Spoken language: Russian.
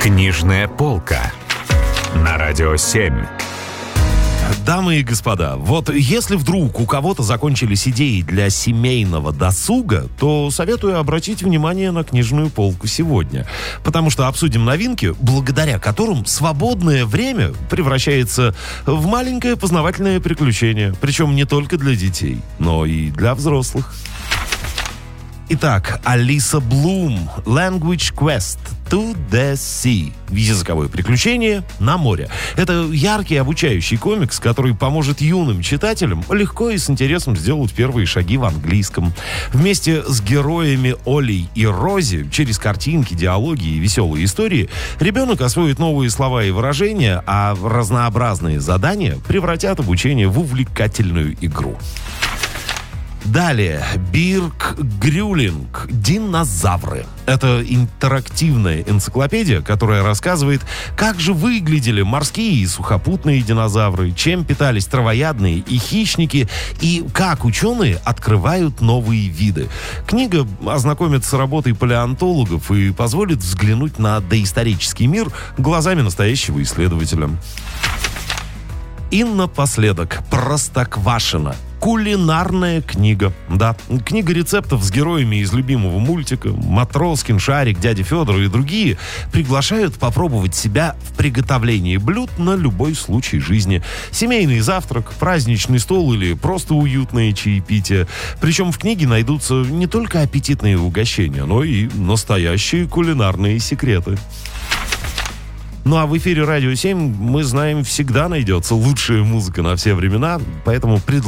Книжная полка на Радио 7. Дамы и господа, вот если вдруг у кого-то закончились идеи для семейного досуга, то советую обратить внимание на книжную полку сегодня. Потому что обсудим новинки, благодаря которым свободное время превращается в маленькое познавательное приключение. Причем не только для детей, но и для взрослых. Итак, Алиса Блум, Language Quest to the Sea. Языковое приключение на море. Это яркий обучающий комикс, который поможет юным читателям легко и с интересом сделать первые шаги в английском. Вместе с героями Олей и Рози, через картинки, диалоги и веселые истории, ребенок освоит новые слова и выражения, а разнообразные задания превратят обучение в увлекательную игру. Далее, Бирк Грюлинг «Динозавры». Это интерактивная энциклопедия, которая рассказывает, как же выглядели морские и сухопутные динозавры, чем питались травоядные и хищники, и как ученые открывают новые виды. Книга ознакомит с работой палеонтологов и позволит взглянуть на доисторический мир глазами настоящего исследователя. И напоследок, Простоквашино. Кулинарная книга. Да, книга рецептов с героями из любимого мультика. Матроскин, Шарик, Дядя Федор и другие приглашают попробовать себя в приготовлении блюд на любой случай жизни. Семейный завтрак, праздничный стол или просто уютное чаепитие. Причем в книге найдутся не только аппетитные угощения, но и настоящие кулинарные секреты. Ну а в эфире Радио 7, мы знаем, всегда найдется лучшая музыка на все времена, поэтому